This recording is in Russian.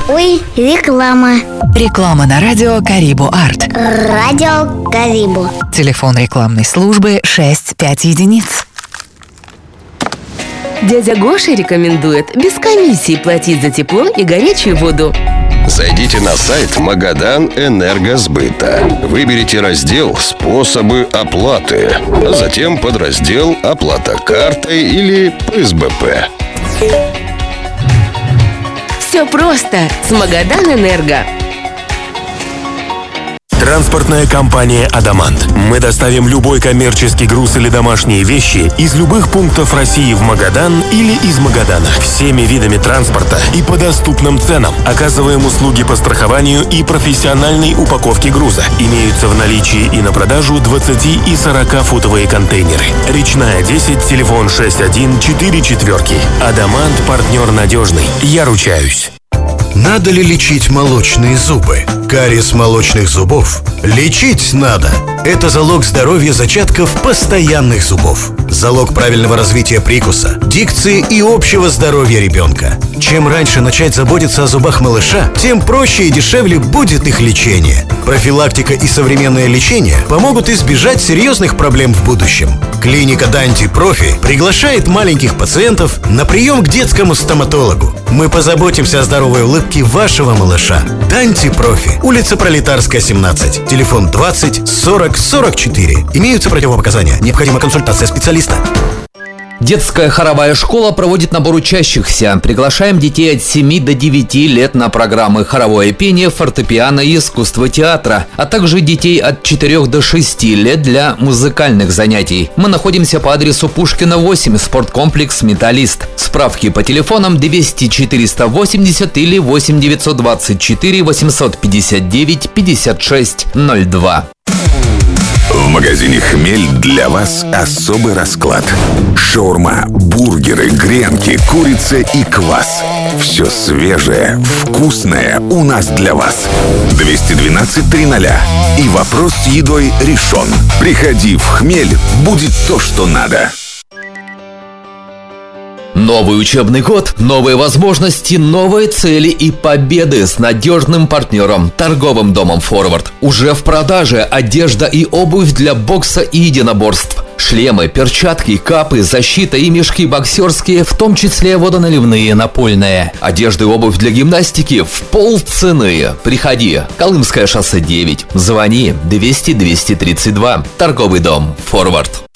Ой, реклама. Реклама на радио Карибу Арт. Радио Карибу. Телефон рекламной службы 65 единиц. Дядя Гоша рекомендует без комиссии платить за тепло и горячую воду. Зайдите на сайт Магадан Энергосбыта. Выберите раздел «Способы оплаты», а затем подраздел «Оплата картой» или ПСБП. Все просто с Магадан Энерго. Транспортная компания «Адамант». Мы доставим любой коммерческий груз или домашние вещи из любых пунктов России в Магадан или из Магадана. Всеми видами транспорта и по доступным ценам. Оказываем услуги по страхованию и профессиональной упаковке груза. Имеются в наличии и на продажу 20- и 40-футовые контейнеры. Речная 10, телефон 6144. «Адамант» — партнер надежный. Я ручаюсь. Надо ли лечить молочные зубы? Кариес молочных зубов лечить надо. Это залог здоровья зачатков постоянных зубов. Залог правильного развития прикуса, дикции и общего здоровья ребенка. Чем раньше начать заботиться о зубах малыша, тем проще и дешевле будет их лечение. Профилактика и современное лечение помогут избежать серьезных проблем в будущем. Клиника Данти Профи приглашает маленьких пациентов на прием к детскому стоматологу. Мы позаботимся о здоровой улыбке вашего малыша. Данти Профи. Улица Пролетарская, 17. Телефон 20 40 44. Имеются противопоказания. Необходима консультация специалиста. Детская хоровая школа проводит набор учащихся. Приглашаем детей от 7 до 9 лет на программы хоровое пение, фортепиано и искусство театра, а также детей от 4 до 6 лет для музыкальных занятий. Мы находимся по адресу Пушкина, 8, спорткомплекс «Металлист». Справки по телефонам 200 480 или 8 924 859 56 02. В магазине «Хмель» для вас особый расклад. Шаурма, бургеры, гренки, курица и квас. Все свежее, вкусное у нас для вас. 212 300. И вопрос с едой решен. Приходи в «Хмель», будет то, что надо. Новый учебный год, новые возможности, новые цели и победы с надежным партнером, торговым домом «Форвард». Уже в продаже одежда и обувь для бокса и единоборств. Шлемы, перчатки, капы, защита и мешки боксерские, в том числе водоналивные, напольные. Одежда и обувь для гимнастики в полцены. Приходи. Колымское шоссе 9. Звони 200 232. Торговый дом «Форвард».